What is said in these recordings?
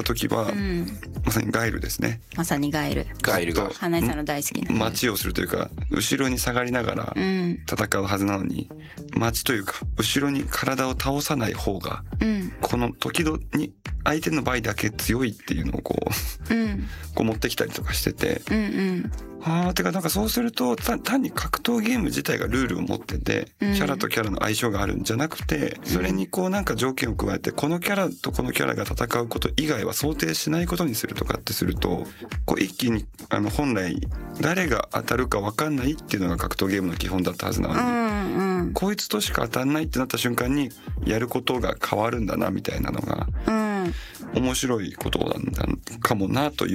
時は、まさにガイルですね。 まさにガイルが花井さんの大好きな待ちをするというか、後ろに下がりながら戦うはずなのに、待ちというか後ろに体を倒さない方が、この時々に相手の場合だけ強いっていうのをこう持ってきたりとかしてて、てかなんかそうすると単に格闘ゲーム自体がルールを持ってて、キャラとキャラの相性があるんじゃなくて、それにこうなんか条件を加えて、このキャラとこのキャラが戦うこと以外は想定しないことにするとかってすると、こう一気に本来誰が当たるか分かんないっていうのが格闘ゲームの基本だったはずなのに、こいつとしか当たんないってなった瞬間にやることが変わるんだなみたいなのが、面白いことなんだかもなという。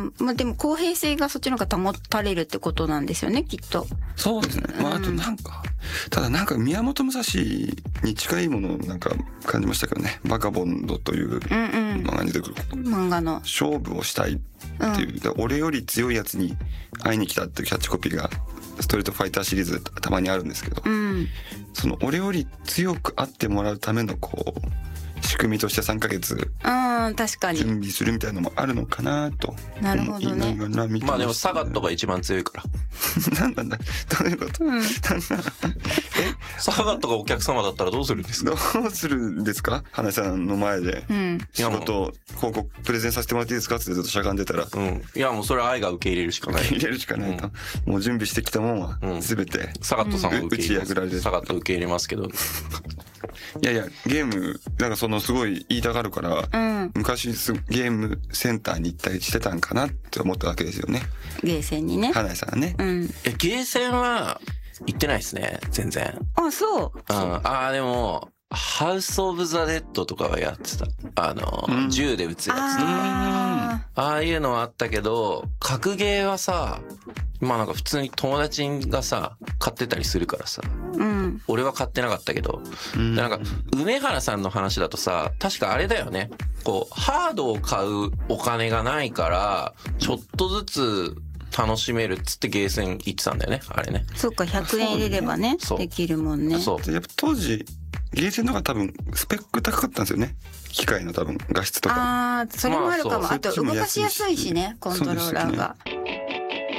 まあでも公平性がそっちの方が保たれるってことなんですよね、きっと。 そうですね。あとなんか、ただなんか宮本武蔵に近いものをなんか感じましたけどね。バカボンドという漫画に出てくる漫画の勝負をしたいっていう、俺より強いやつに会いに来たっていうキャッチコピーがストリートファイターシリーズたまにあるんですけど、その俺より強く会ってもらうためのこう仕組みとして3ヶ月確かに準備するみたいなのもあるのかなと。 なるほどね。 まあでもサガットが一番強いからなんなんだ、どういうこと、 サガットがお客様だったらどうするんですか。 どうするんですか、花井さんの前で仕事広告プレゼンさせてもらっていいですかってずっとしゃがんでたら、 いやもうそれは愛が受け入れるしかない、 受け入れるしかないと、もう準備してきたもんは全てサガットさんを受け入れます。 打ち破られる。 サガット受け入れますけどいやいや、ゲームなんかそのすごい言いたがるから、昔ゲームセンターに行ったりしてたんかなって思ったわけですよね。 ゲーセンにね。 花井さんはね。 ゲーセンは行ってないですね、全然。 あ、そう。 でもハウスオブザデッドとかはやってた。銃で撃つやつとか。ああいうのはあったけど、格ゲーはさ、まあなんか普通に友達がさ買ってたりするからさ、俺は買ってなかったけど、なんか梅原さんの話だとさ、確かあれだよね、こうハードを買うお金がないからちょっとずつ楽しめるっつってゲーセン行ってたんだよね、あれね。 そっか、100円入れればねできるもんね。 そうやっぱ当時ゲーセンの方が多分スペック高かったんですよね、機械の多分画質とか。 それもあるかも。あと動かしやすいしね、コントローラーが。